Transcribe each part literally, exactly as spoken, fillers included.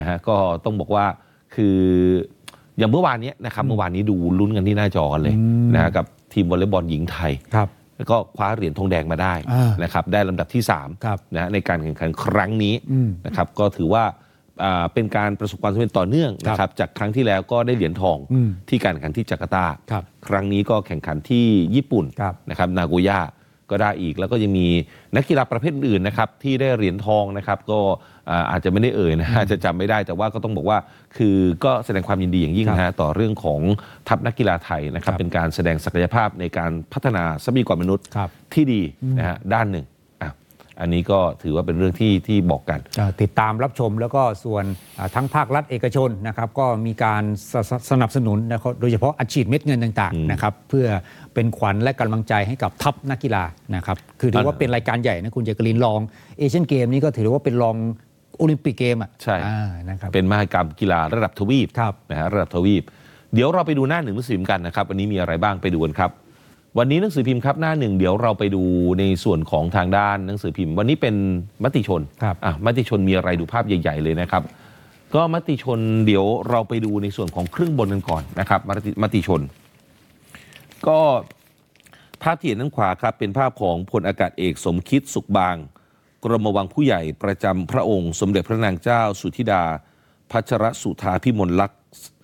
นะฮะก็ต้องบอกว่าคืออย่างเมื่อวานนี้นะครับเมื่อวานนี้ดูลุ้นกันที่หน้าจอกันเลยนะฮะกับทีมวอลเลย์บอลหญิงไทยแล้วก็คว้าเหรียญทองแดงมาได้นะครับได้ลำดับที่สามนะในการแข่งขันครั้งนี้นะครับก็ถือว่าเป็นการประสบความสำเร็จต่อเนื่องนะครับจากครั้งที่แล้วก็ได้เหรียญทองที่การแข่งขันที่จาการ์ตาครั้งนี้ก็แข่งขันที่ญี่ปุ่นนะครับนาโกย่าก็ได้อีกแล้วก็ยังมีนักกีฬาประเภทอื่นนะครับที่ได้เหรียญทองนะครับก็อาจจะไม่ได้เอ่ยนะอาจจะจำไม่ได้แต่ว่าก็ต้องบอกว่าคือก็แสดงความยินดีอย่างยิ่งนะต่อเรื่องของทัพนักกีฬาไทยนะครับเป็นการแสดงศักยภาพในการพัฒนาทรัพยากรมนุษย์ที่ดีนะฮะด้านหนึ่งอันนี้ก็ถือว่าเป็นเรื่องที่ที่บอกกันติดตามรับชมแล้วก็ส่วนทั้งภาครัฐเอกชนนะครับก็มีการส, สนับสนุนนะครับโดยเฉพาะอัดฉีดเม็ดเงินต่างๆนะครับเพื่อเป็นขวัญและกำลังใจให้กับทัพนักกีฬานะครับคือถือว่าเป็นรายการใหญ่นะคุณเจกรินรองเอเชียนเกมนี้ก็ถือว่าเป็นรองโอลิมปิกเกมอ่ะใช่นะครับเป็นมหกรรมกีฬาระดับทวีปนะฮะระดับทวีปเดี๋ยวเราไปดูหน้าหนึ่งหนังสือพิมพ์กันนะครับวันนี้มีอะไรบ้างไปดูกันครับวันนี้หนังสือพิมพ์ครับหน้าหนึ่งเดี๋ยวเราไปดูในส่วนของทางด้านหนังสือพิมพ์วันนี้เป็นมติชนอ่ะมติชนมีอะไรดูภาพใหญ่ๆเลยนะครับก็มติชนเดี๋ยวเราไปดูในส่วนของครึ่งบนกันก่อนนะครับมติมติชนก็ภาพที่เห็นด้านขวาครับเป็นภาพของพลอากาศเอกสมคิดสุขบางกรมวังผู้ใหญ่ประจำพระองค์สมเด็จพระนางเจ้าสุธิดาพัชรสุธาพิมลลักษณ์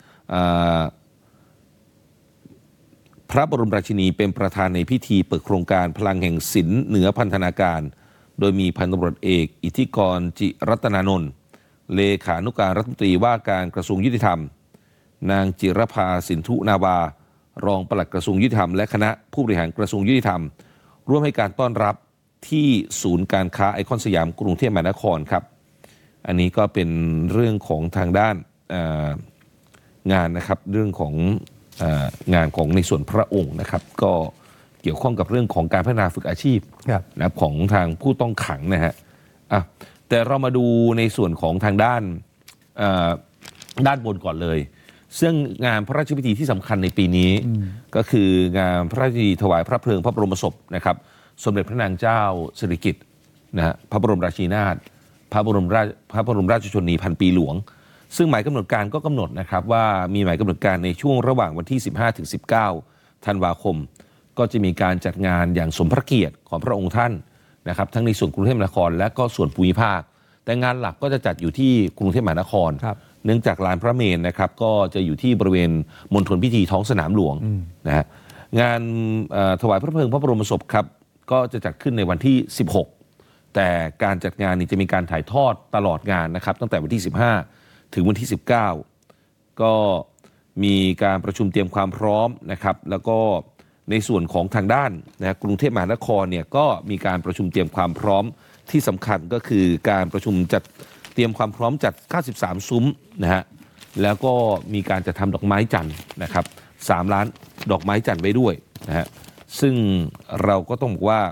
พระบรมราชินีเป็นประธานในพิธีเปิดโครงการพลังแห่งศิลป์เหนือพันธนาการโดยมีพันตำรวจเอกอิทธิกรจิรัตนานนท์เลขานุการรัฐมนตรีว่าการกระทรวงยุติธรรมนางจิรภาสินธุนาวารองปลัดกระทรวงยุติธรรมและคณะผู้บริหารกระทรวงยุติธรรมร่วมให้การต้อนรับที่ศูนย์การค้าไอคอนสยามกรุงเทพมหานครครับอันนี้ก็เป็นเรื่องของทางด้านงานนะครับเรื่องของงานของในส่วนพระองค์นะครับก็เกี่ยวข้องกับเรื่องของการพัฒนาฝึกอาชีพนะครับของทางผู้ต้องขังนะฮะอ่ะแต่เรามาดูในส่วนของทางด้านด้านบนก่อนเลยซึ่งงานพระราชพิธีที่สำคัญในปีนี้ก็คืองานพระราชพิธีถวายพระเพลิงพระบรมศพนะครับสมเด็จพระนางเจ้าสิริกิติ์นะฮะพระบรมราชินีนาถพระบรมราชพระบรมราชชนนีพันปีหลวงซึ่งหมายกำหนดการก็กำหนดนะครับว่ามีหมายกำหนดการในช่วงระหว่างวันที่ สิบห้าถึงสิบเก้า ธันวาคมก็จะมีการจัดงานอย่างสมพระเกียรติของพระองค์ท่านนะครับทั้งในส่วนกรุงเทพมหานครและก็ส่วนภูมิภาคแต่งานหลักก็จะจัดอยู่ที่กรุงเทพมหานครเนื่องจากลานพระเมรุนะครับก็จะอยู่ที่บริเวณมณฑลพิธีท้องสนามหลวงนะฮะงานถวายพระเพลิงพระบรมศพครับก็จะจัดขึ้นในวันที่สิบหกแต่การจัดงานนี้จะมีการถ่ายทอดตลอดงานนะครับตั้งแต่วันที่สิบห้าถึงวันที่สิบเก้าก็มีการประชุมเตรียมความพร้อมนะครับแล้วก็ในส่วนของทางด้านนะกรุงเทพมหานครเนี่ยก็มีการประชุมเตรียมความพร้อมที่สำคัญก็คือการประชุมจัดเตรียมความพร้อมจัดเก้าสิบสามซุ้มนะฮะแล้วก็มีการจัดทำดอกไม้จันทร์นะครับสามล้านดอกไม้จันทร์ไว้ด้วยนะฮะซึ่งเราก็ต้องบอกว่า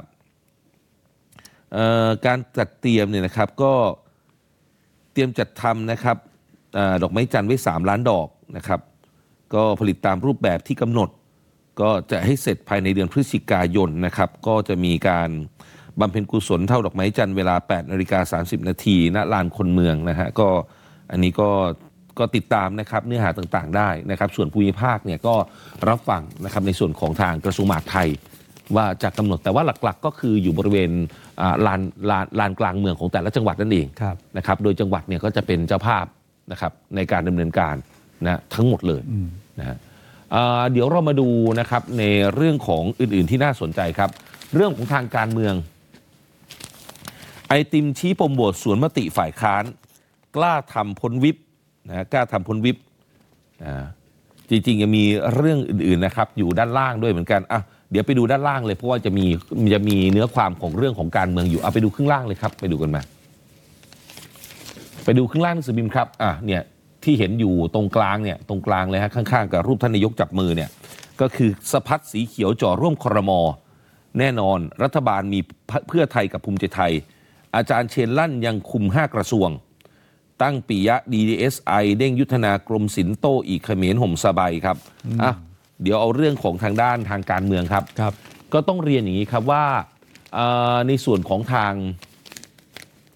การจัดเตรียมเนี่ยนะครับก็เตรียมจัดทำนะครับดอกไม้จันทร์ไว้สามล้านดอกนะครับก็ผลิตตามรูปแบบที่กำหนดก็จะให้เสร็จภายในเดือนพฤศจิกายนนะครับก็จะมีการบำเพ็ญกุศลเท่าดอกไม้จันทร์เวลา แปดนาฬิกาสามสิบนาทีณลานคนเมืองนะฮะก็อันนี้ก็ก็ติดตามนะครับเนื้อหาต่างๆได้นะครับส่วนภูมิภาคเนี่ยก็รับฟังนะครับในส่วนของทางกระทรวงมหาดไทยว่าจะกำหนดแต่ว่าหลักๆก็คืออยู่บริเวณลานลานลานกลางเมืองของแต่ละจังหวัดนั่นเองนะครับโดยจังหวัดเนี่ยก็จะเป็นเจ้าภาพนะครับในการดำเนินการนะทั้งหมดเลยนะฮะเดี๋ยวเรามาดูนะครับในเรื่องของอื่นๆที่น่าสนใจครับเรื่องของทางการเมืองไอติมชี้ปมโหวตสวนมติฝ่ายค้านกล้าทำพ้นวิปนะกล้าทำพ้นวิปจริงๆยังมีเรื่องอื่นๆนะครับอยู่ด้านล่างด้วยเหมือนกันอ่ะเดี๋ยวไปดูด้านล่างเลยเพราะว่าจะมีจะมีเนื้อความของเรื่องของการเมืองอยู่เอาไปดูข้างล่างเลยครับไปดูกันมาไปดูข้างล่างหนังสือพิมพ์ครับอ่ะเนี่ยที่เห็นอยู่ตรงกลางเนี่ยตรงกลางเลยฮะข้างๆกับรูปท่านนายกจับมือเนี่ยก็คือสะพัดสีเขียวจ่อร่วมครม.แน่นอนรัฐบาลมีเพื่อไทยกับภูมิใจไทยอาจารย์เชนลั่นยังคุมห้ากระทรวงตั้งปิยะ ดี ดี เอส ไอ เด้งยุทธนากรมศิลป์โตอีกเขมรห่มสบายครับอ่ะเดี๋ยวเอาเรื่องของทางด้านทางการเมืองครับครับก็ต้องเรียนอย่างนี้ครับว่าในส่วนของทาง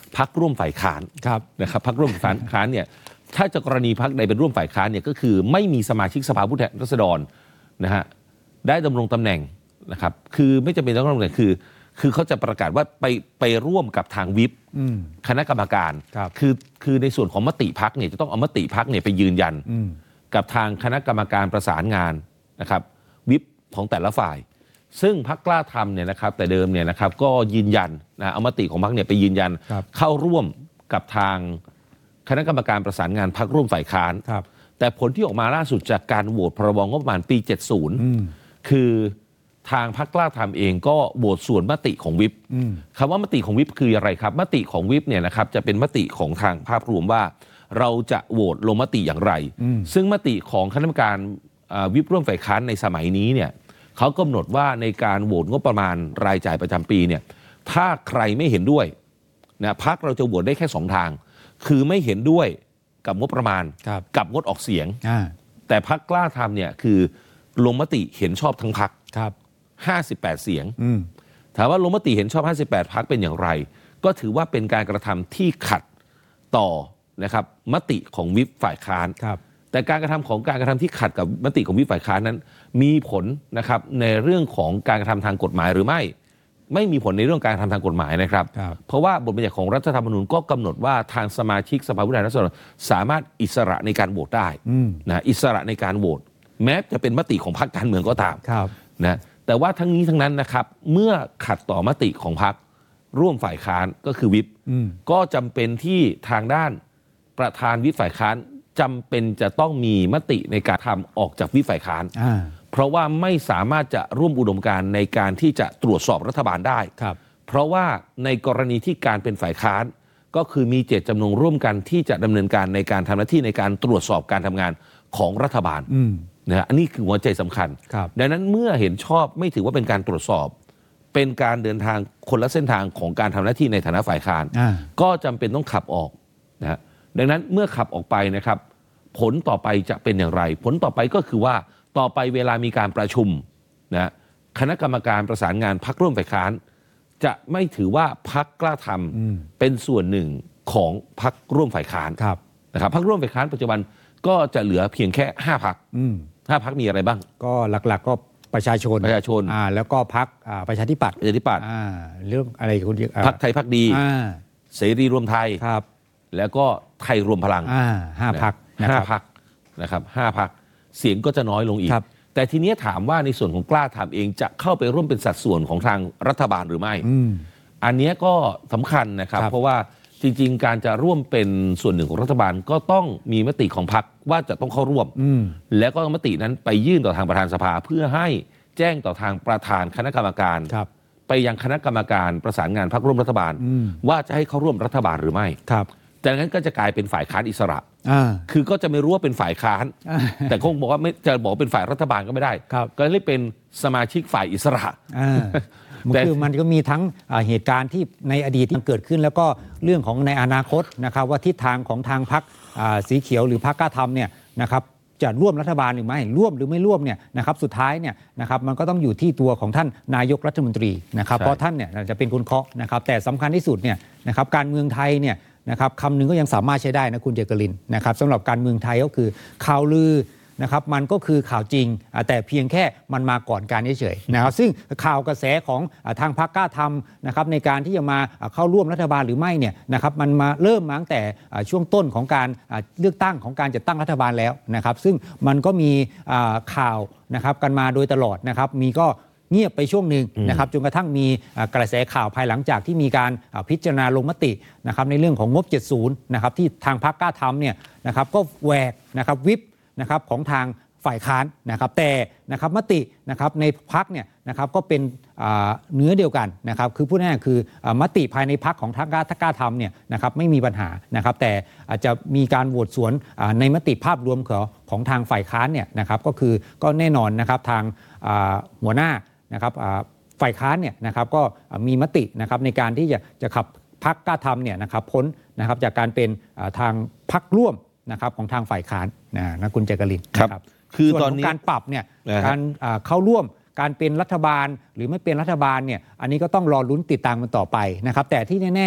พรรคร่วมฝ่ายค้านนะครับพรรคร่วมฝ่ายค้านเนี่ยถ้าจะกรณีพรรคใดเป็นร่วมฝ่ายค้านเนี่ยก็คือไม่มีสมาชิกสภาผู้แทนราษฎรนะฮะได้ดำรงตำแหน่งนะครับคือไม่จำเป็นต้องดำรงตำแหน่งคือคือเขาจะประกาศว่าไปไปร่วมกับทางวิปคณะกรรมการคือคือในส่วนของมติพรรคเนี่ยจะต้องเอามติพรรคเนี่ยไปยืนยันกับทางคณะกรรมการประสานงานนะครับวิปของแต่ละฝ่ายซึ่งพรรคกล้าทำเนี่ยนะครับแต่เดิมเนี่ยนะครับก็ยืนยันนะเอามติของพรรคเนี่ยไปยืนยันเข้าร่วมกับทางคณะกรรมการประสานงานพรรคร่วมฝ่ายค้านแต่ผลที่ออกมาล่าสุดจากการโหวตพรบงบประมาณปีเจ็ดสิบคือทางพรรคกล้าทำเองก็โหวตส่วนมติของวิปคำว่ามติของวิปคืออะไรครับมติของวิปเนี่ยนะครับจะเป็นมติของทางภาพรวมว่าเราจะโหวตลงมติอย่างไรซึ่งมติของคณะกรรมการวิปร่วมฝ่ายค้านในสมัยนี้เนี่ยเขากำหนดว่าในการโหวตงบประมาณรายจ่ายประจำปีเนี่ยถ้าใครไม่เห็นด้วยนะพรรคเราจะโหวตได้แค่สองทางคือไม่เห็นด้วยกับงบประมาณกับงดออกเสียงแต่พรรคกล้าทำเนี่ยคือลงมติเห็นชอบทั้งพรรคห้าสิบแปดเสียงถามว่าลงมติเห็นชอบห้าสิบแปดพรรคเป็นอย่างไรก็ถือว่าเป็นการกระทำที่ขัดต่อนะครับมติของวิปฝ่ายค้านแต่การกระทำของการกระทำที่ขัดกับมติของวิปฝ่ายค้านนั้นมีผลนะครับในเรื่องของการกระทำทางกฎหมายหรือไม่ไม่มีผลในเรื่องการกระทำทางกฎหมายนะครับเพราะว่าบทบัญญัติของรัฐธรรมนูญก็กำหนดว่าทางสมาชิกสภาผู้แทนราษฎรสามารถอิสระในการโหวตได้นะอิสระในการโหวตแม้จะเป็นมติของพรรคการเมืองก็ตามนะแต่ว่าทั้งนี้ทั้งนั้นนะครับเมื่อขัดต่อมติของพรรคร่วมฝ่ายค้านก็คือวิปก็จำเป็นที่ทางด้านประธานวิปฝ่ายค้านจำเป็นจะต้องมีมติในการทำออกจากวิปฝ่ายค้านเพราะว่าไม่สามารถจะร่วมอุดมการณ์ในการที่จะตรวจสอบรัฐบาลได้เพราะว่าในกรณีที่การเป็นฝ่ายค้านก็คือมีเจตจำนงร่วมกันที่จะดำเนินการในการทำหน้าที่ในการตรวจสอบการทำงานของรัฐบาลนะอันนี้คือหัวใจสำคัญดังนั้นเมื่อเห็นชอบไม่ถือว่าเป็นการตรวจสอบเป็นการเดินทางคนละเส้นทางของการทำหน้าที่ในฐานะฝ่ายค้านก็จำเป็นต้องขับออกนะดังนั้นเมื่อขับออกไปนะครับผลต่อไปจะเป็นอย่างไรผลต่อไปก็คือว่าต่อไปเวลามีการประชุมนะคณะกรรมการประสานงานพรรคร่วมฝ่ายค้านจะไม่ถือว่าพรรคกล้าทำเป็นส่วนหนึ่งของพรรคร่วมฝ่ายค้านนะครับพรรคร่วมฝ่ายค้านปัจจุบันก็จะเหลือเพียงแค่ห้าพรรคห้าพรรคมีอะไรบ้างก็หลักๆก็ประชาชนประชาชนอ่าแล้วก็พรรคอ่าประชาธิปัตย์ประชาธิปัตย์อ่าเรื่องอะไรคุณพรรคไทยพรรคดีอ่าเสรีรวมไทยครับแล้วก็ไทยรวมพลังอ่าห้าพรรคห้าพรรคนะครับห้าพรรคเสียงก็จะน้อยลงอีกแต่ทีนี้ถามว่าในส่วนของกล้าทำเองจะเข้าไปร่วมเป็นสัดส่วนของทางรัฐบาลหรือไม่อันนี้ก็สำคัญนะครับเพราะว่าจริงๆการจะร่วมเป็นส่วนหนึ่งของรัฐบาลก็ต้องมีมติของพรรคว่าจะต้องเข้าร่วมแล้วก็มตินั้นไปยื่นต่อทางประธานสภาเพื่อให้แจ้งต่อทางประธานคณะกรรมการไปยังคณะกรรมการประสานงานพรรคร่วมรัฐบาลว่าจะให้เข้าร่วมรัฐบาลหรือไม่จากนั้นก็จะกลายเป็นฝ่ายค้านอิสระคือก็จะไม่รู้ว่าเป็นฝ่ายค้านแต่คงบอกว่าไม่จะบอกเป็นฝ่ายรัฐบาลก็ไม่ได้ก็เลยเป็นสมาชิกฝ่ายอิสระคือมันก็มีทั้งเหตุการณ์ที่ในอดีตที่เกิดขึ้นแล้วก็เรื่องของในอนาคตนะครับว่าทิศทางของทางพรรคสีเขียวหรือพรรคกล้าทำเนี่ยนะครับจะร่วมรัฐบาลหรือไม่ร่วมหรือไม่ร่วมเนี่ยนะครับสุดท้ายเนี่ยนะครับมันก็ต้องอยู่ที่ตัวของท่านนายกรัฐมนตรีนะครับเพราะท่านเนี่ยจะเป็นคนเคาะนะครับแต่สำคัญที่สุดเนี่ยนะครับการเมืองไทยเนี่ยนะครับคำหนึ่งก็ยังสามารถใช้ได้นะคุณเจกรินนะครับสำหรับการเมืองไทยก็คือข่าวลือนะครับมันก็คือข่าวจริงแต่เพียงแค่มันมาก่อนการเฉยๆนะครับซึ่งข่าวกระแสของทางพรรคกล้าทำนะครับในการที่จะมาเข้าร่วมรัฐบาลหรือไม่เนี่ยนะครับมันมาเริ่มมาตั้งแต่ช่วงต้นของการเลือกตั้งของการจัดตั้งรัฐบาลแล้วนะครับซึ่งมันก็มีข่าวนะครับกันมาโดยตลอดนะครับมีก็เงียบไปช่วงหนึ่งนะครับจนกระทั่งมีกระแสข่าวภายหลังจากที่มีการพิจารณาลงมตินะครับในเรื่องของงบเจ็ดสิบนะครับที่ทางพรรคกล้าทำเนี่ยนะครับก็แหวกนะครับวิปนะครับของทางฝ่ายค้านนะครับแต่นะครับมตินะครับในพรรคเนี่ยนะครับก็เป็นเนื้อเดียวกันนะครับคือพูดง่ายๆคือมติภายในพรรคของทางกล้าทำเนี่ยนะครับไม่มีปัญหานะครับแต่อาจจะมีการโหวตสวนในมติภาพรวมของของทางฝ่ายค้านเนี่ยนะครับก็คือก็แน่นอนนะครับทางหัวหน้านะครับฝ่ายค้านเนี่ยนะครับก็มีมตินะครับในการที่จะจะขับพรรคกล้าทำเนี่ยนะครับพ้นนะครับจากการเป็นทางพรรคร่วมนะครับของทางฝ่ายค้านนะนะคุณเจกรินครับคือตอนนี้การปรับเนี่ยการเข้าร่วมการเป็นรัฐบาลหรือไม่เป็นรัฐบาลเนี่ยอันนี้ก็ต้องรอลุ้นติดตามมันต่อไปนะครับแต่ที่แน่